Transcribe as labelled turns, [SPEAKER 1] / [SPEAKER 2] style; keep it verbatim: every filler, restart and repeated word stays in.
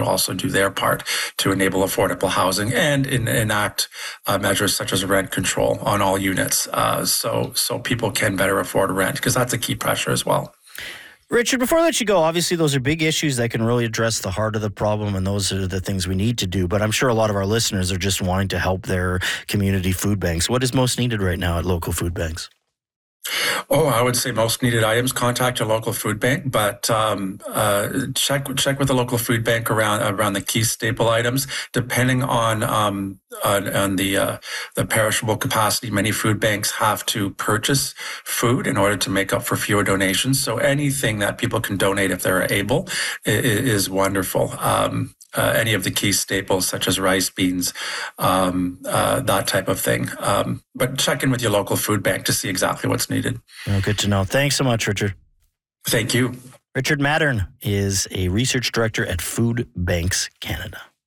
[SPEAKER 1] also do their part to enable affordable housing and in, enact uh, measures such as rent control on all units, uh, so so people can better afford rent, because that's a key pressure as well.
[SPEAKER 2] Richard, before I let you go, obviously those are big issues that can really address the heart of the problem, and those are the things we need to do. But I'm sure a lot of our listeners are just wanting to help their community food banks. What is most needed right now at local food banks?
[SPEAKER 1] Oh, I would say most needed items, contact your local food bank, but um, uh, check check with the local food bank around around the key staple items. Depending on um, on, on the uh, the perishable capacity, many food banks have to purchase food in order to make up for fewer donations. So anything that people can donate if they're able is, is wonderful. Um, Uh, any of the key staples such as rice, beans, um, uh, that type of thing. Um, but check in with your local food bank to see exactly what's needed.
[SPEAKER 2] Oh, good to know. Thanks so much, Richard.
[SPEAKER 1] Thank you.
[SPEAKER 2] Richard Mattern is a research director at Food Banks Canada.